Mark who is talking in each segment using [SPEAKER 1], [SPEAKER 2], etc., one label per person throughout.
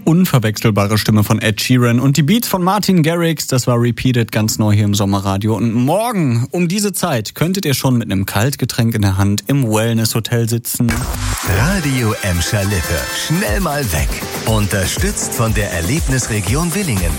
[SPEAKER 1] unverwechselbare Stimme von Ed Sheeran und die Beats von Martin Garrix, das war Repeated, ganz neu hier im Sommerradio. Und morgen um diese Zeit könntet ihr schon mit einem Kaltgetränk in der Hand im Wellness-Hotel sitzen.
[SPEAKER 2] Radio Emscher Lippe. Schnell mal weg. Unterstützt von der Erlebnisregion Willingen.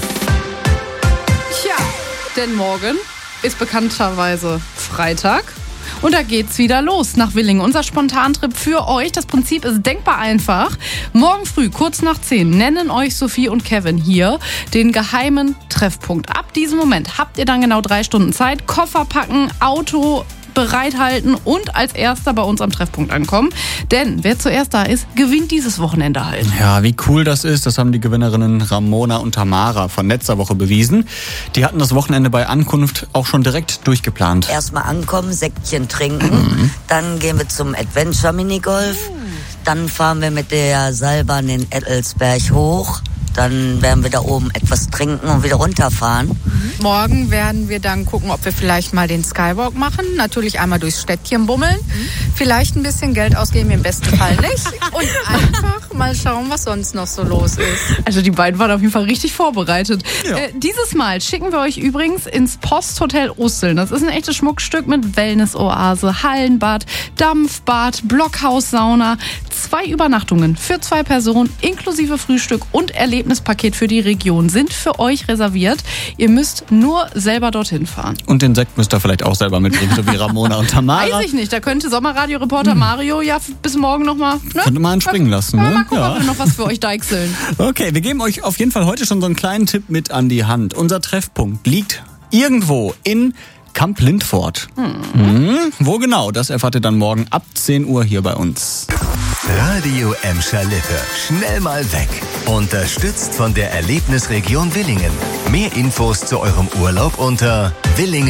[SPEAKER 3] Tja, denn morgen ist bekannterweise Freitag. Und da geht's wieder los nach Willingen. Unser Spontantrip für euch. Das Prinzip ist denkbar einfach. Morgen früh, kurz nach 10, nennen euch Sophie und Kevin hier den geheimen Treffpunkt. Ab diesem Moment habt ihr dann genau 3 Stunden Zeit. Koffer packen, Auto bereithalten und als Erster bei uns am Treffpunkt ankommen. Denn wer zuerst da ist, gewinnt dieses Wochenende halt.
[SPEAKER 1] Ja, wie cool das ist, das haben die Gewinnerinnen Ramona und Tamara von letzter Woche bewiesen. Die hatten das Wochenende bei Ankunft auch schon direkt durchgeplant.
[SPEAKER 4] Erstmal ankommen, Säckchen trinken, dann gehen wir zum Adventure Minigolf, dann fahren wir mit der Seilbahn den Ettelsberg hoch. Dann werden wir da oben etwas trinken und wieder runterfahren.
[SPEAKER 5] Morgen werden wir dann gucken, ob wir vielleicht mal den Skywalk machen. Natürlich einmal durchs Städtchen bummeln. Vielleicht ein bisschen Geld ausgeben, im besten Fall nicht. Und einfach mal schauen, was sonst noch so los ist.
[SPEAKER 3] Also die beiden waren auf jeden Fall richtig vorbereitet.
[SPEAKER 1] Ja.
[SPEAKER 3] Dieses Mal schicken wir euch übrigens ins Posthotel Usseln. Das ist ein echtes Schmuckstück mit Wellness-Oase, Hallenbad, Dampfbad, Blockhaussauna. 2 Übernachtungen für 2 Personen inklusive Frühstück und Erlebnispaket für die Region sind für euch reserviert. Ihr müsst nur selber dorthin fahren.
[SPEAKER 1] Und den Sekt müsst ihr vielleicht auch selber mitbringen, so wie Ramona und Tamara.
[SPEAKER 3] Weiß ich nicht, da könnte Sommerradio-Reporter Mario ja bis morgen nochmal... Ne?
[SPEAKER 1] Könnte man springen lassen, ne?
[SPEAKER 3] Mal gucken, ob wir noch was für euch deichseln.
[SPEAKER 1] Okay, wir geben euch auf jeden Fall heute schon so einen kleinen Tipp mit an die Hand. Unser Treffpunkt liegt irgendwo in Kamp Lindfort. Wo genau, das erfahrt ihr dann morgen ab 10 Uhr hier bei uns.
[SPEAKER 2] Radio Emscher Lippe. Schnell mal weg. Unterstützt von der Erlebnisregion Willingen. Mehr Infos zu eurem Urlaub unter Willingen.